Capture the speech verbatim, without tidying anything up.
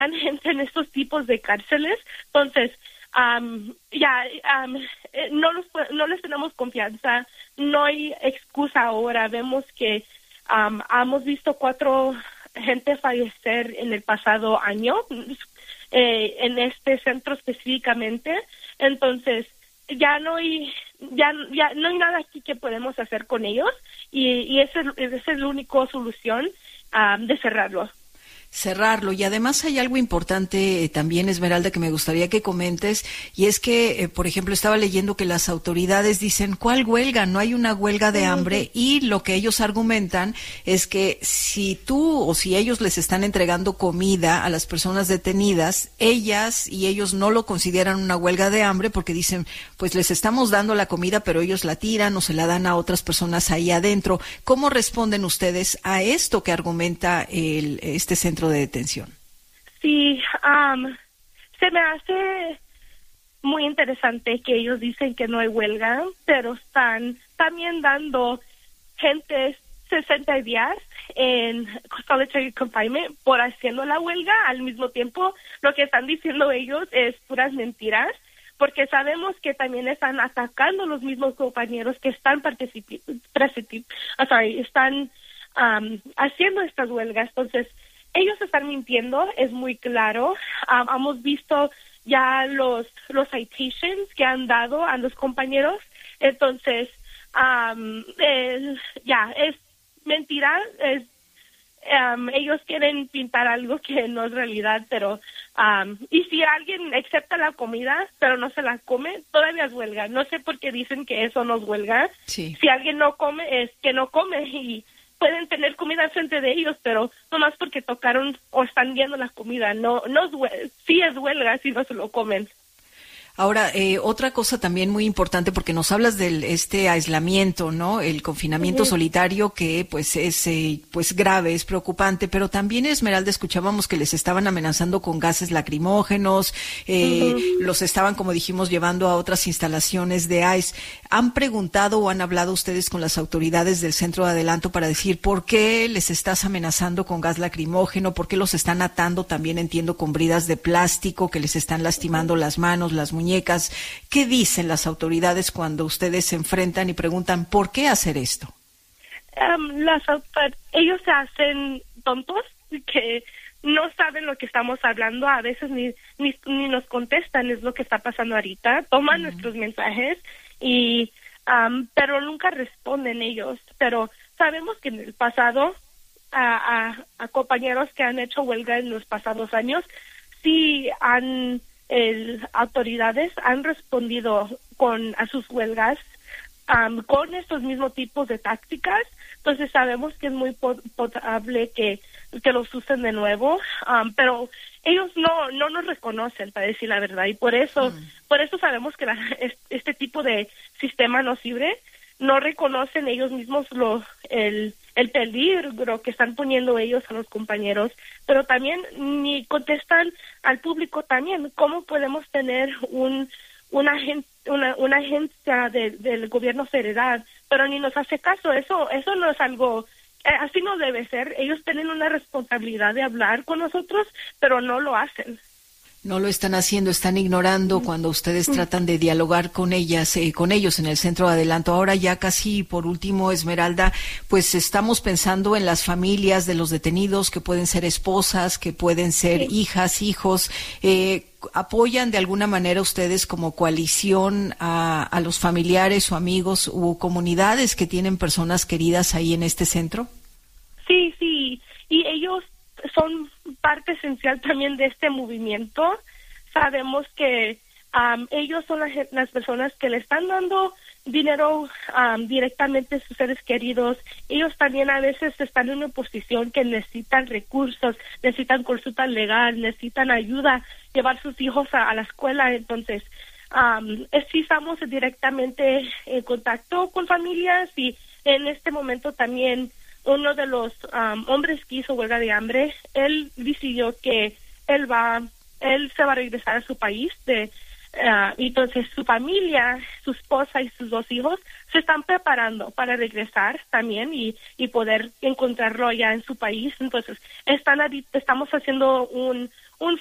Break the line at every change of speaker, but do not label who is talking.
gente en estos tipos de cárceles. Entonces, um, ya, um, no, los, no les tenemos confianza, no hay excusa ahora. Vemos que um, hemos visto cuatro gente fallecer en el pasado año, eh, en este centro específicamente. Entonces, ya no hay, ya, ya no hay nada aquí que podemos hacer con ellos, y, y esa es, esa es la única solución um, de cerrarlo.
Cerrarlo. Y además hay algo importante eh, también, Esmeralda, que me gustaría que comentes, y es que, eh, por ejemplo, estaba leyendo que las autoridades dicen, ¿cuál huelga? No hay una huelga de hambre, y lo que ellos argumentan es que si tú o si ellos les están entregando comida a las personas detenidas, ellas y ellos no lo consideran una huelga de hambre, porque dicen, pues les estamos dando la comida, pero ellos la tiran o se la dan a otras personas ahí adentro. ¿Cómo responden ustedes a esto que argumenta el, este centro de detención?
Sí, um, se me hace muy interesante que ellos dicen que no hay huelga, pero están también dando gente sesenta días en solitary confinement por haciendo la huelga. Al mismo tiempo, lo que están diciendo ellos es puras mentiras, porque sabemos que también están atacando los mismos compañeros que están participando, oh, sorry, están um, haciendo estas huelgas. Entonces, ellos están mintiendo, es muy claro. Um, hemos visto ya los los citations que han dado a los compañeros. Entonces, um, es, ya, es mentira. Es, um, ellos quieren pintar algo que no es realidad, pero um, y si alguien acepta la comida, pero no se la come, todavía es huelga. No sé por qué dicen que eso no es huelga. Sí. Si alguien no come, es que no come, y pueden tener comida frente de ellos, pero no más porque tocaron o están viendo la comida. No, no es huelga, sí es huelga si no se lo comen.
Ahora, eh, otra cosa también muy importante, porque nos hablas del este aislamiento, ¿no? El confinamiento uh-huh. solitario, que pues es eh, pues grave, es preocupante, pero también, Esmeralda, escuchábamos que les estaban amenazando con gases lacrimógenos, eh, uh-huh. los estaban, como dijimos, llevando a otras instalaciones de I C E. ¿Han preguntado o han hablado ustedes con las autoridades del Centro de Adelanto para decir por qué les estás amenazando con gas lacrimógeno? ¿Por qué los están atando también, entiendo, con bridas de plástico que les están lastimando las manos, las muñecas? ¿Qué dicen las autoridades cuando ustedes se enfrentan y preguntan por qué hacer esto?
Um, las ellos se hacen tontos, que no saben lo que estamos hablando, a veces ni ni, ni nos contestan, es lo que está pasando ahorita, toman uh-huh. nuestros mensajes, y um, pero nunca responden ellos. Pero sabemos que en el pasado a, a, a compañeros que han hecho huelga en los pasados años sí han El, autoridades han respondido con a sus huelgas um, con estos mismos tipos de tácticas. Entonces sabemos que es muy probable que, que los usen de nuevo, um, pero ellos no no nos reconocen, para decir la verdad, y por eso mm. por eso sabemos que la, este tipo de sistema no sirve. No reconocen ellos mismos lo el el peligro que están poniendo ellos a los compañeros, pero también ni contestan al público también. ¿Cómo podemos tener un una, agen, una, una agencia de, del gobierno federal, pero ni nos hace caso? Eso eso no es algo, eh, así no debe ser. Ellos tienen una responsabilidad de hablar con nosotros, pero no lo hacen.
No lo están haciendo, están ignorando mm. cuando ustedes mm. tratan de dialogar con ellas, eh, con ellos en el Centro de Adelanto. Ahora ya casi por último, Esmeralda, pues estamos pensando en las familias de los detenidos, que pueden ser esposas, que pueden ser sí. hijas, hijos. Eh, ¿Apoyan de alguna manera ustedes como coalición a, a los familiares o amigos u comunidades que tienen personas queridas ahí en este centro?
Sí, sí, y ellos son parte esencial también de este movimiento. Sabemos que um, ellos son las, las personas que le están dando dinero um, directamente a sus seres queridos. Ellos también a veces están en una posición que necesitan recursos, necesitan consulta legal, necesitan ayuda, llevar sus hijos a, a la escuela. Entonces, um, sí estamos directamente en contacto con familias, y en este momento también uno de los um, hombres que hizo huelga de hambre, él decidió que él va, él se va a regresar a su país, de, uh, y entonces su familia, su esposa y sus dos hijos se están preparando para regresar también y, y poder encontrarlo allá en su país. Entonces están estamos haciendo un